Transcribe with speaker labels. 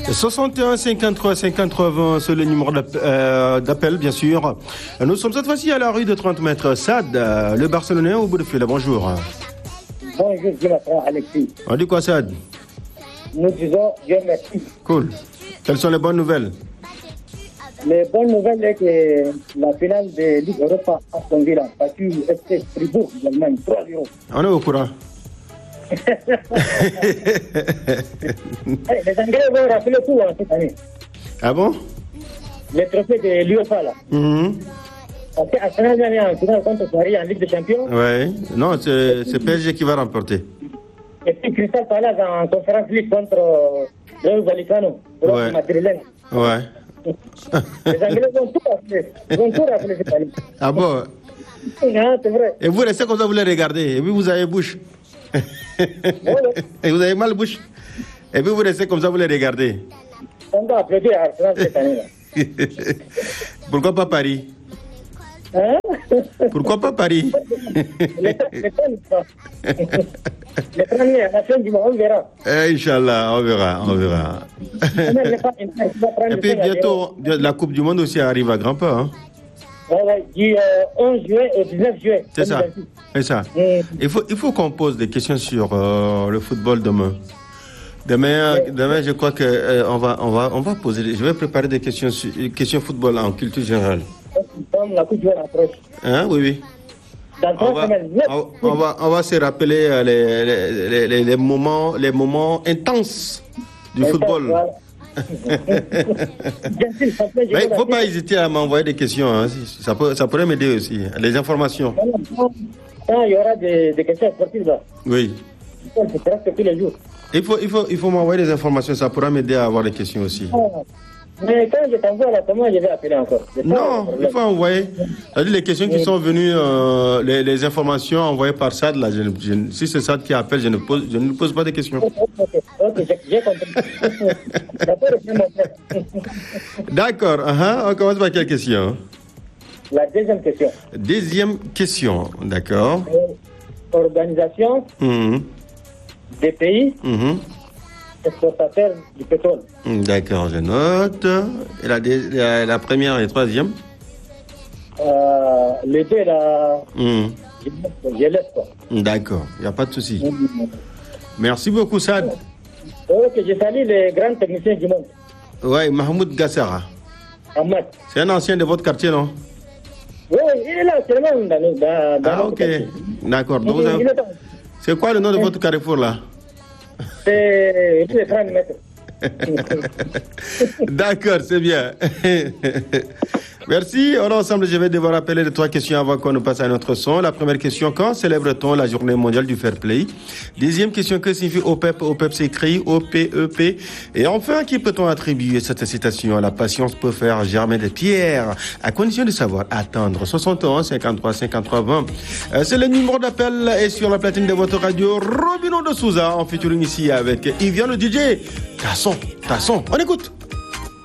Speaker 1: 61 53 53 20, c'est le numéro d'appel, bien sûr. Nous sommes cette fois-ci à la rue de 30 mètres. Sad, le Barcelonais au bout de fil. Bonjour.
Speaker 2: Bonjour, Jonathan Alexis.
Speaker 1: On dit quoi, Sad?
Speaker 2: Nous disons Dieu merci.
Speaker 1: Cool. Quelles sont les bonnes nouvelles?
Speaker 2: Les bonnes nouvelles est que la finale de Ligue Europa a Aston a battu FC Fribourg d'Allemagne 3-0.
Speaker 1: On est au courant.
Speaker 2: Les Anglais vont rappeler tout cette année.
Speaker 1: Ah bon?
Speaker 2: Les trophées de l'UEFA là. Parce qu'Arsenal vient en finale contre Paris en Ligue des Champions.
Speaker 1: Ouais. Non, c'est PSG qui va remporter.
Speaker 2: Et puis Crystal Palace en Conférence League contre Rayo Vallecano,
Speaker 1: Ouais.
Speaker 2: madrilène.
Speaker 1: Ouais.
Speaker 2: Les Anglais vont tout rappeler. Ils vont tout rappeler cette année.
Speaker 1: Ah bon?
Speaker 2: Non, c'est vrai.
Speaker 1: Et vous restez comme ça, vous les regardez. Et puis vous avez bouche. Et vous avez mal bouche. Et puis vous restez comme ça, vous les regardez.
Speaker 2: On doit applaudir Arsenal cette année.
Speaker 1: Pourquoi pas Paris?
Speaker 2: Hein?
Speaker 1: Pourquoi pas Paris?
Speaker 2: Les premiers, à la fin du mois, on verra.
Speaker 1: Inch'Allah, on verra. Et puis bientôt, la Coupe du Monde aussi arrive à grands pas. Hein?
Speaker 2: Du 11 juillet au 19 juillet.
Speaker 1: C'est ça. Il faut qu'on pose des questions sur le football demain. Demain, je crois que on va poser. Je vais préparer des questions football en culture générale.
Speaker 2: Comme la Coupe du Monde approche.
Speaker 1: Hein, oui.
Speaker 2: Dans 3 semaines.
Speaker 1: On va se rappeler les moments intenses du football.
Speaker 2: Voilà.
Speaker 1: Mais il ne faut pas hésiter à m'envoyer des questions. Hein. Ça pourrait m'aider aussi. Les informations.
Speaker 2: Quand il y aura des questions sportives là.
Speaker 1: Oui.
Speaker 2: C'est presque tous les jours.
Speaker 1: Il faut m'envoyer des informations. Ça pourra m'aider à avoir des questions aussi.
Speaker 2: Mais quand je t'envoie là, comment je vais appeler encore?
Speaker 1: Non, il faut envoyer. C'est-à-dire les questions qui sont venues, les informations envoyées par Sad, là, si c'est Sad qui appelle, je ne pose pas de questions.
Speaker 2: Ok, j'ai compris.
Speaker 1: D'accord, on commence par quelle question?
Speaker 2: La deuxième question.
Speaker 1: Deuxième question, d'accord.
Speaker 2: Organisation des pays exportateurs du pétrole.
Speaker 1: D'accord, je note. Et la première et la troisième?
Speaker 2: Les deux, là, je laisse quoi.
Speaker 1: D'accord, il n'y a pas de souci. Merci beaucoup, Sad.
Speaker 2: Ok, je salue les grands techniciens du monde.
Speaker 1: Oui, Mahmoud Gassara.
Speaker 2: Ahmad.
Speaker 1: C'est un ancien de votre quartier, non?
Speaker 2: Oui, il est là, seulement dans
Speaker 1: ok. D'accord. C'est quoi le nom de votre carrefour, là?
Speaker 2: C'est les 30 mètres.
Speaker 1: D'accord, c'est bien. Merci. On est ensemble. Je vais devoir appeler les 3 questions avant qu'on ne passe à notre son. La première question, quand célèbre-t-on la journée mondiale du fair play? Deuxième question, que signifie OPEP? OPEP s'écrit OPEP. Et enfin, qui peut-on attribuer cette citation? La patience peut faire germer des pierres, à condition de savoir attendre. 61 53 53 20. C'est le numéro d'appel et sur la platine de votre radio. Robino de Souza en featuring ici avec Yvian le DJ. Tasson. On écoute.